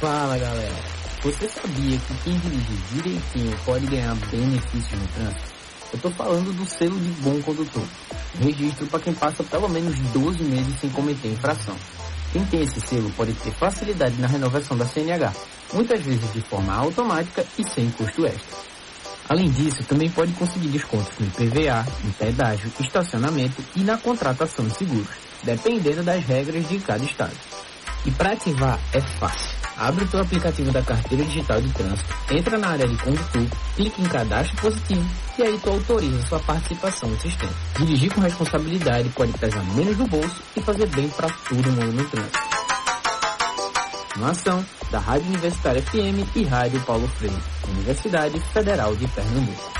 Fala, galera. Você sabia que quem dirige direitinho pode ganhar benefícios no trânsito? Eu tô falando do selo de bom condutor. Registro para quem passa pelo menos 12 meses sem cometer infração. Quem tem esse selo pode ter facilidade na renovação da CNH, muitas vezes de forma automática e sem custo extra. Além disso, também pode conseguir descontos no IPVA, em pedágio, estacionamento e na contratação de seguros, dependendo das regras de cada estado. E para ativar é fácil. Abre o teu aplicativo da carteira digital de trânsito, entra na área de condutor, clica em cadastro positivo e aí tu autoriza sua participação no sistema. Dirigir com responsabilidade pode pesar menos no bolso e fazer bem para todo mundo no trânsito. Uma ação da Rádio Universitária FM e Rádio Paulo Freire, Universidade Federal de Pernambuco.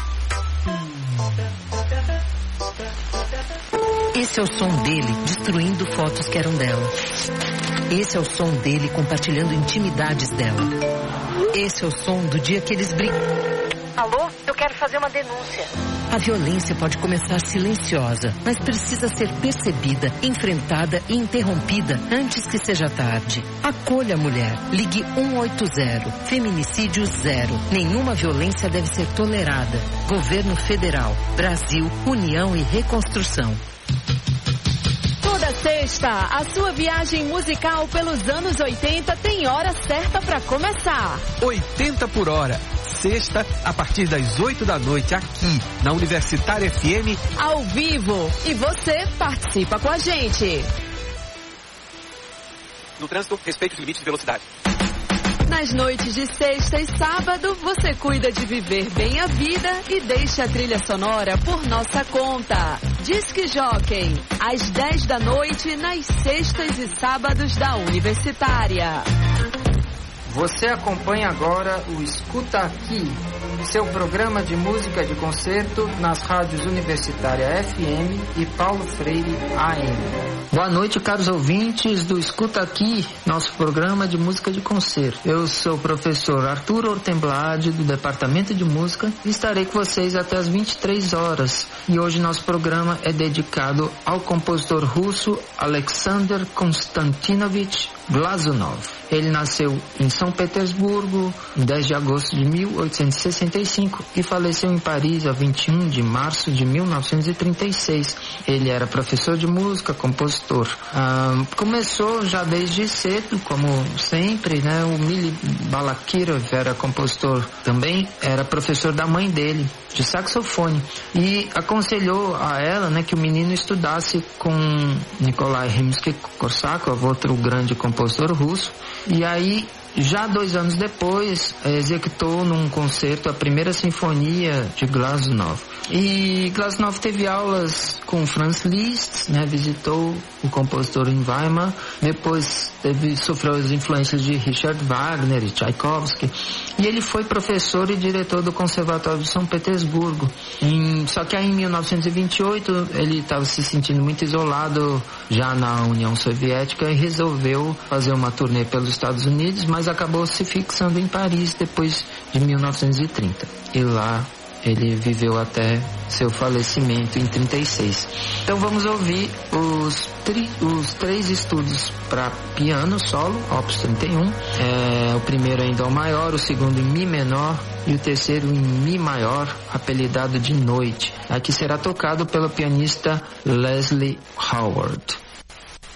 Esse é o som dele destruindo fotos que eram dela. Esse é o som dele compartilhando intimidades dela. Esse é o som do dia que eles brigam. Alô? Eu quero fazer uma denúncia. A violência pode começar silenciosa, mas precisa ser percebida, enfrentada e interrompida antes que seja tarde. Acolha a mulher. Ligue 180. Feminicídio zero. Nenhuma violência deve ser tolerada. Governo Federal. Brasil, União e Reconstrução. Toda sexta, a sua viagem musical pelos anos 80 tem hora certa para começar. 80 por hora. Sexta, a partir das 8 da noite, aqui na Universitária FM. Ao vivo. E você participa com a gente. No trânsito, respeite os limites de velocidade. Nas noites de sexta e sábado, você cuida de viver bem a vida e deixa a trilha sonora por nossa conta. Disque Jockey, às 10 da noite, nas sextas e sábados da Universitária. Você acompanha agora o Escuta Aqui, seu programa de música de concerto nas rádios Universitária FM e Paulo Freire AM. Boa noite, caros ouvintes do Escuta Aqui, nosso programa de música de concerto. Eu sou o professor Arthur Ortemblade, do Departamento de Música, e estarei com vocês até as 23 horas. E hoje nosso programa é dedicado ao compositor russo Alexander Konstantinovich Glazunov. Ele nasceu em São Petersburgo, em 10 de agosto de 1865 e faleceu em Paris, a 21 de março de 1936. Ele era professor de música, compositor. Começou já desde cedo, como sempre, né? O Mili Balakirov era compositor também, era professor da mãe dele, de saxofone, e aconselhou a ela, né, que o menino estudasse com Nikolai Rimsky-Korsakov, outro grande compositor russo. E aí, já 2 anos depois, executou num concerto a primeira sinfonia de Glazunov. E Glazunov teve aulas com Franz Liszt, né, visitou o compositor em Weimar, depois sofreu as influências de Richard Wagner e Tchaikovsky, e ele foi professor e diretor do Conservatório de São Petersburgo. Só que aí em 1928 ele estava se sentindo muito isolado já na União Soviética e resolveu fazer uma turnê pelos Estados Unidos, mas acabou se fixando em Paris depois de 1930. E lá ele viveu até seu falecimento em 36. Então vamos ouvir os 3 estudos para piano solo, Opus 31. O primeiro em Dó maior, o segundo em Mi menor e o terceiro em Mi maior, apelidado de Noite. Aqui será tocado pelo pianista Leslie Howard.